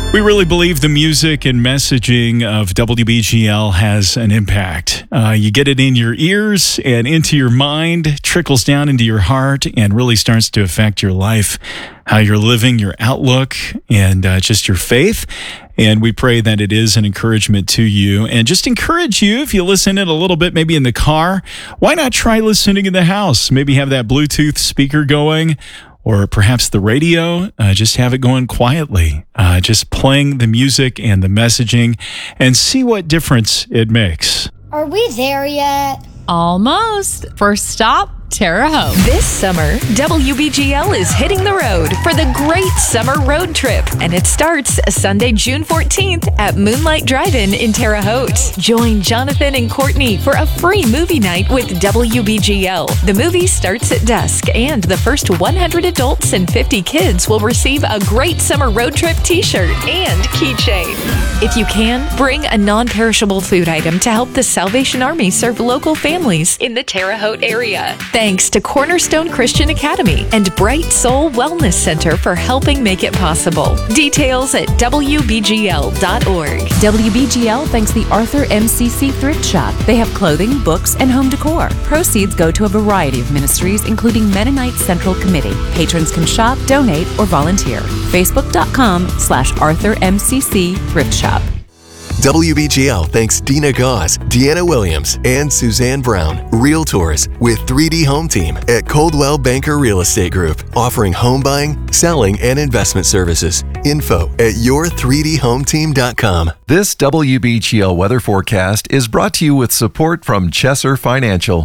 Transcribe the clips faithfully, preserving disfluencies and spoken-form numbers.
We really believe the music and messaging of W B G L has an impact. Uh, you get it in your ears and into your mind, trickles down into your heart, and really starts to affect your life, how you're living, your outlook, and uh, just your faith. And we pray that it is an encouragement to you. And just encourage you, if you listen it a little bit, maybe in the car, why not try listening in the house? Maybe have that Bluetooth speaker going, or perhaps the radio. Uh, just have it going quietly, uh, just playing the music and the messaging, and see what difference it makes. Are we there yet? Almost. First stop, Terre Haute. This summer, W B G L is hitting the road for the Great Summer Road Trip, and it starts Sunday, June fourteenth at Moonlight Drive-In in Terre Haute. Join Jonathan and Courtney for a free movie night with W B G L. The movie starts at dusk, and the first one hundred adults and fifty kids will receive a Great Summer Road Trip t-shirt and keychain. If you can, bring a non-perishable food item to help the Salvation Army serve local families in the Terre Haute area. Thanks to Cornerstone Christian Academy and Bright Soul Wellness Center for helping make it possible. Details at W B G L dot org. W B G L thanks the Arthur M C C Thrift Shop. They have clothing, books, and home decor. Proceeds go to a variety of ministries, including Mennonite Central Committee. Patrons can shop, donate, or volunteer. Facebook.com slash Arthur MCC Thrift Shop. W B G L thanks Dina Gauze, Deanna Williams, and Suzanne Brown, Realtors with three D Home Team at Coldwell Banker Real Estate Group, offering home buying, selling, and investment services. Info at your three d home team dot com. This W B G L weather forecast is brought to you with support from Chesser Financial.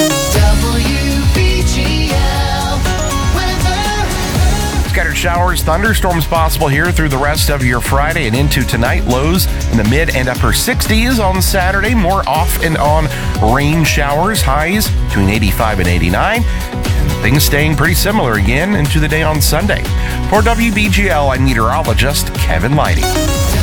Scattered showers, thunderstorms possible here through the rest of your Friday and into tonight. Lows in the mid and upper sixties on Saturday. More off and on rain showers. Highs between eighty-five and eighty-nine. And things staying pretty similar again into the day on Sunday. For W B G L, I'm meteorologist Kevin Lighty.